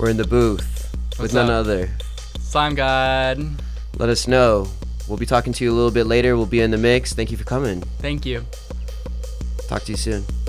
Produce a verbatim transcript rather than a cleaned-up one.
We're in the booth with What's none up? other. Slime God. Let us know. We'll be talking to you a little bit later. We'll be in the mix. Thank you for coming. Thank you. Talk to you soon.